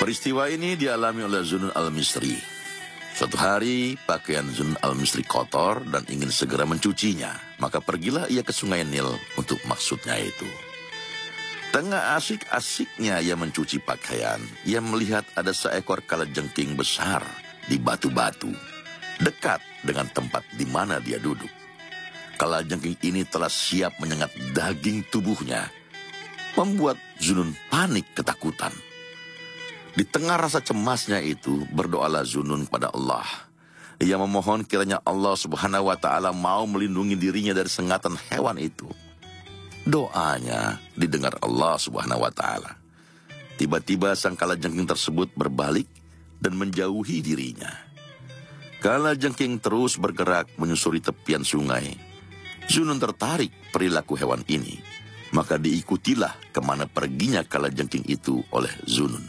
Peristiwa ini dialami oleh Zunun al-Misri. Suatu hari, pakaian Zunun al-Misri kotor dan ingin segera mencucinya. Maka pergilah ia ke sungai Nil untuk maksudnya itu. Tengah asik-asiknya ia mencuci pakaian, ia melihat ada seekor kalajengking besar di batu-batu, dekat dengan tempat di mana dia duduk. Kalajengking ini telah siap menyengat daging tubuhnya, membuat Zunun panik ketakutan. Di tengah rasa cemasnya itu, berdoalah Zunun kepada Allah. Ia memohon kiranya Allah Subhanahu wa Ta'ala mau melindungi dirinya dari sengatan hewan itu. Doanya didengar Allah Subhanahu wa Ta'ala. Tiba-tiba sang kalajengking tersebut berbalik dan menjauhi dirinya. Kalajengking terus bergerak menyusuri tepian sungai. Zunun tertarik perilaku hewan ini, maka diikutilah kemana perginya kalajengking itu oleh Zunun.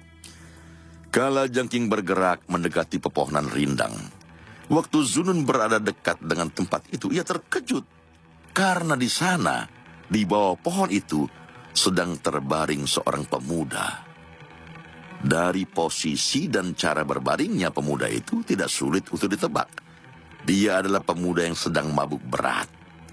Kalajengking bergerak mendekati pepohonan rindang. Waktu Zunun berada dekat dengan tempat itu, ia terkejut. Karena di sana, di bawah pohon itu, sedang terbaring seorang pemuda. Dari posisi dan cara berbaringnya pemuda itu tidak sulit untuk ditebak. Dia adalah pemuda yang sedang mabuk berat.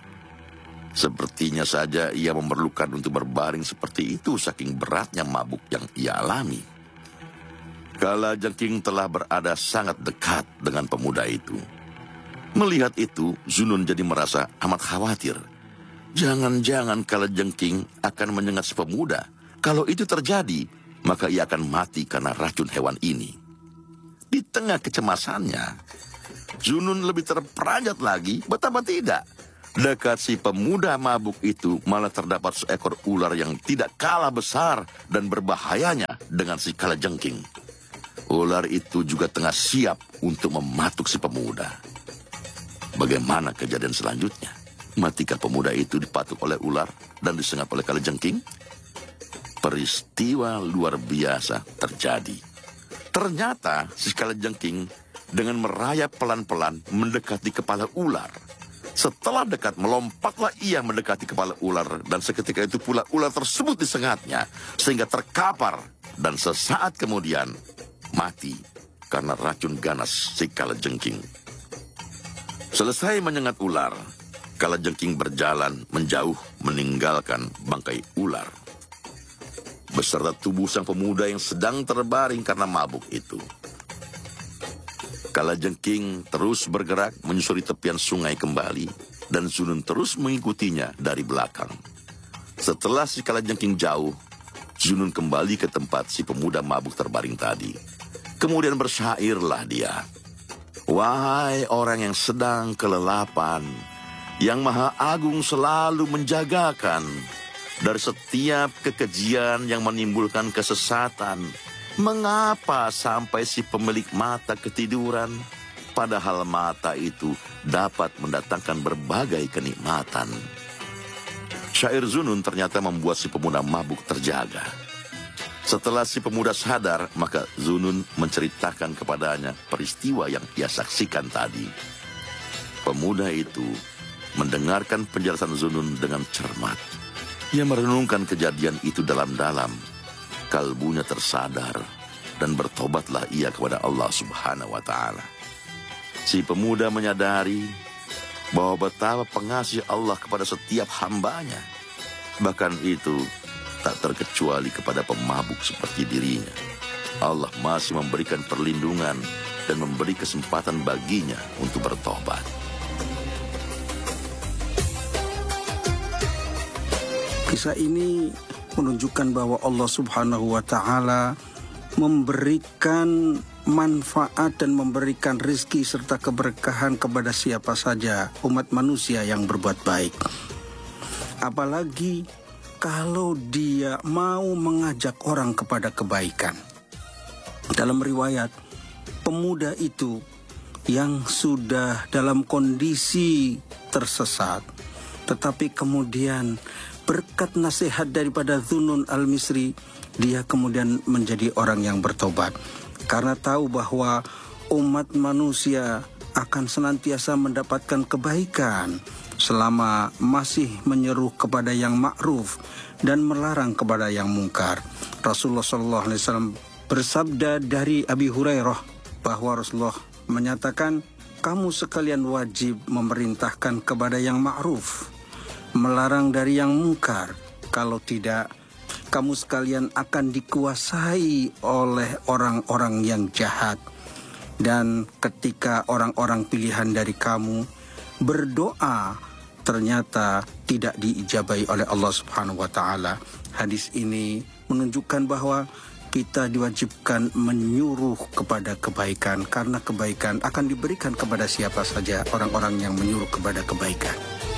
Sepertinya saja ia memerlukan untuk berbaring seperti itu saking beratnya mabuk yang ia alami. Kalajengking telah berada sangat dekat dengan pemuda itu. Melihat itu, Zunun jadi merasa amat khawatir. Jangan-jangan kalajengking akan menyengat si pemuda. Kalau itu terjadi, maka ia akan mati karena racun hewan ini. Di tengah kecemasannya, Zunun lebih terperanjat lagi, betapa tidak. Dekat si pemuda mabuk itu malah terdapat seekor ular yang tidak kalah besar dan berbahayanya dengan si kalajengking. Ular itu juga tengah siap untuk mematuk si pemuda. Bagaimana kejadian selanjutnya? Matikah pemuda itu dipatuk oleh ular dan disengat oleh kalajengking? Peristiwa luar biasa terjadi. Ternyata si kalajengking dengan merayap pelan-pelan mendekati kepala ular. Setelah dekat, melompatlah ia mendekati kepala ular, dan seketika itu pula ular tersebut disengatnya sehingga terkapar, dan sesaat kemudian mati karena racun ganas si kalajengking. Selesai menyengat ular, kalajengking berjalan menjauh meninggalkan bangkai ular beserta tubuh sang pemuda yang sedang terbaring karena mabuk itu. Kalajengking terus bergerak menyusuri tepian sungai kembali, dan Zunun terus mengikutinya dari belakang. Setelah si kalajengking jauh, Zunun kembali ke tempat si pemuda mabuk terbaring tadi. Kemudian bersyairlah dia. Wahai orang yang sedang kelelapan, yang Maha Agung selalu menjagakan dari setiap kekejian yang menimbulkan kesesatan. Mengapa sampai si pemilik mata ketiduran, padahal mata itu dapat mendatangkan berbagai kenikmatan. Syair Zunun ternyata membuat si pemuda mabuk terjaga. Setelah si pemuda sadar, maka Zunun menceritakan kepadanya peristiwa yang ia saksikan tadi. Pemuda itu mendengarkan penjelasan Zunun dengan cermat. Ia merenungkan kejadian itu dalam-dalam. Kalbunya tersadar dan bertobatlah ia kepada Allah Subhanahu wa Ta'ala. Si pemuda menyadari bahwa betapa pengasih Allah kepada setiap hambanya. Bahkan itu tak terkecuali kepada pemabuk seperti dirinya. Allah masih memberikan perlindungan dan memberi kesempatan baginya untuk bertobat. Kisah ini menunjukkan bahwa Allah Subhanahu wa Ta'ala memberikan manfaat dan memberikan rizki serta keberkahan kepada siapa saja umat manusia yang berbuat baik. Apalagi kalau dia mau mengajak orang kepada kebaikan. Dalam riwayat, pemuda itu yang sudah dalam kondisi tersesat, tetapi kemudian berkat nasihat daripada Zunun al-Misri, dia kemudian menjadi orang yang bertobat. Karena tahu bahwa umat manusia akan senantiasa mendapatkan kebaikan selama masih menyeru kepada yang ma'ruf dan melarang kepada yang mungkar. Rasulullah SAW Bersabda dari Abi Hurairah bahwa Rasulullah menyatakan, kamu sekalian wajib memerintahkan kepada yang ma'ruf, melarang dari yang mungkar. Kalau tidak, kamu sekalian akan dikuasai oleh orang-orang yang jahat. Dan ketika orang-orang pilihan dari kamu berdoa, ternyata tidak diijabahi oleh Allah Subhanahu wa Ta'ala. Hadis ini menunjukkan bahwa kita diwajibkan menyuruh kepada kebaikan, karena kebaikan akan diberikan kepada siapa saja, orang-orang yang menyuruh kepada kebaikan.